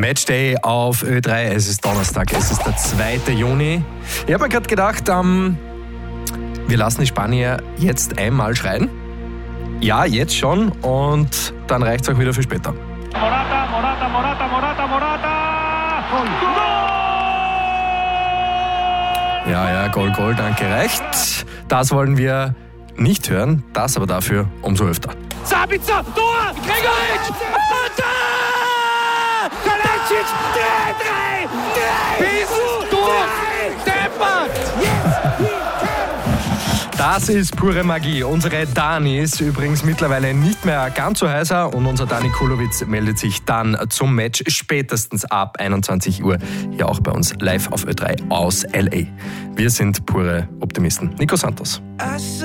Matchday auf Ö3, es ist Donnerstag, es ist der 2. Juni. Ich habe mir gerade gedacht, wir lassen die Spanier jetzt einmal schreien. Ja, jetzt schon und dann reicht es auch wieder für später. Morata, Morata, Morata, Morata, Morata! Goal! Ja, Goal, danke, reicht. Das wollen wir nicht hören, das aber dafür umso öfter. Sabitzer, Tor! Gregoritsch! Kalecic! 3! Bisu! Tor! Deppert! Das ist pure Magie. Unsere Dani ist übrigens mittlerweile nicht mehr ganz so heißer und unser Dani Kulowitz meldet sich dann zum Match spätestens ab 21 Uhr hier auch bei uns live auf Ö3 aus LA. Wir sind pure Optimisten. Nico Santos.